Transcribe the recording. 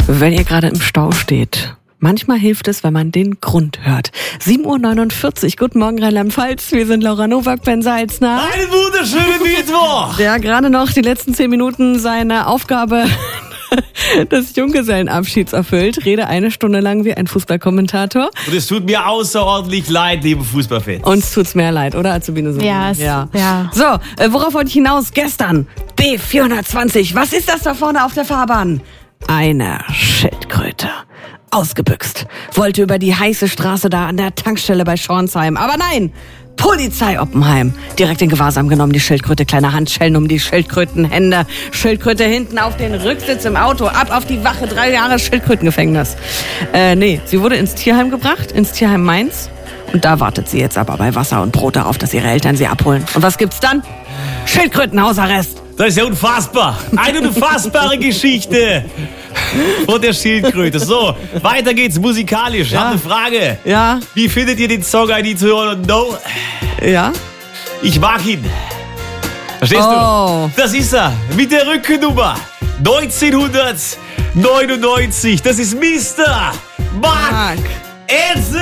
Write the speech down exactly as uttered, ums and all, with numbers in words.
Wenn ihr gerade im Stau steht. Manchmal hilft es, wenn man den Grund hört. sieben Uhr neunundvierzig, guten Morgen Rheinland-Pfalz. Wir sind Laura Nowak, Ben Salzner. Einen wunderschönen Mittwoch! Der gerade noch die letzten zehn Minuten seine Aufgabe des Junggesellenabschieds erfüllt. Rede eine Stunde lang wie ein Fußballkommentator. Und es tut mir außerordentlich leid, liebe Fußballfans. Uns tut's mehr leid, oder? Azubine so. Ja, es, ja. ja. So, äh, worauf wollte ich hinaus? Gestern B vierhundertzwanzig. Was ist das da vorne auf der Fahrbahn? Eine Schildkröte. Ausgebüxt. Wollte über die heiße Straße da an der Tankstelle bei Schornsheim. Aber nein! Polizei Oppenheim. Direkt in Gewahrsam genommen, die Schildkröte. Kleine Handschellen um die Schildkrötenhände. Schildkröte hinten auf den Rücksitz im Auto. Ab auf die Wache. Drei Jahre Schildkrötengefängnis. Äh, nee, sie wurde ins Tierheim gebracht. Ins Tierheim Mainz. Und da wartet sie jetzt aber bei Wasser und Brot darauf, dass ihre Eltern sie abholen. Und was gibt's dann? Schildkrötenhausarrest. Das ist ja unfassbar. Eine unfassbare Geschichte von der Schildkröte. So, weiter geht's musikalisch. Ich Ja. habe eine Frage. Ja, Wie findet ihr den Song I Need to Know? ja. Ich mag ihn. Verstehst Oh. du? Das ist er. Mit der Rückennummer neunzehnhundertneunundneunzig. Das ist Mister Mark Mark. Edsel.